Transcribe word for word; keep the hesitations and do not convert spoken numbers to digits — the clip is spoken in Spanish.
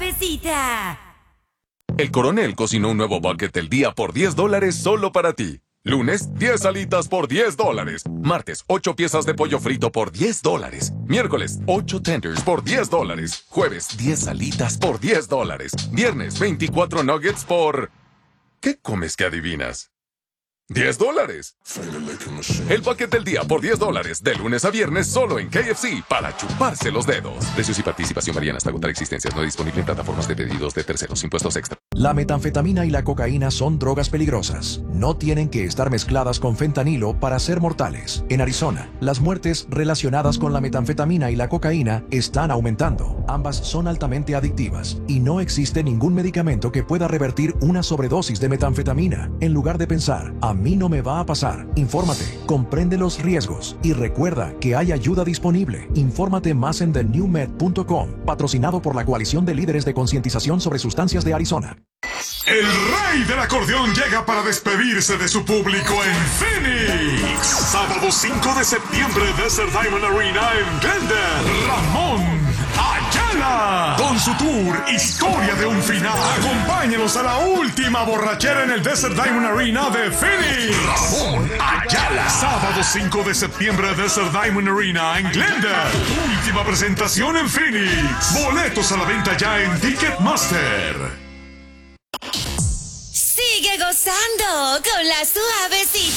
Suavecita. El Coronel cocinó un nuevo bucket del día por diez dólares solo para ti. Lunes, diez alitas por diez dólares. Martes, ocho piezas de pollo frito por diez dólares. Miércoles, ocho tenders por diez dólares. Jueves, diez alitas por diez dólares. Viernes, veinticuatro nuggets por... ¿Qué comes que adivinas? ¡diez dólares! El paquete del día por diez dólares, de lunes a viernes, solo en K F C, para chuparse los dedos. Precios y participación varían hasta agotar existencias. No disponible en plataformas de pedidos de terceros. Impuestos extra. La metanfetamina y la cocaína son drogas peligrosas. No tienen que estar mezcladas con fentanilo para ser mortales. En Arizona, las muertes relacionadas con la metanfetamina y la cocaína están aumentando. Ambas son altamente adictivas y no existe ningún medicamento que pueda revertir una sobredosis de metanfetamina. En lugar de pensar, a mí no me va a pasar, infórmate, comprende los riesgos y recuerda que hay ayuda disponible. Infórmate más en the new med punto com, patrocinado por la Coalición de Líderes de Concientización sobre Sustancias de Arizona. El rey del acordeón llega para despedirse de su público en Phoenix. Sábado cinco de septiembre, Desert Diamond Arena en Glendale. Ramón Ayala, con su tour Historia de un Final. Acompáñenos a la última borrachera en el Desert Diamond Arena de Phoenix. Ramón Ayala. Sábado cinco de septiembre, Desert Diamond Arena en Glendale. Última presentación en Phoenix. Boletos a la venta ya en Ticketmaster. Sigue gozando con la Suavecita.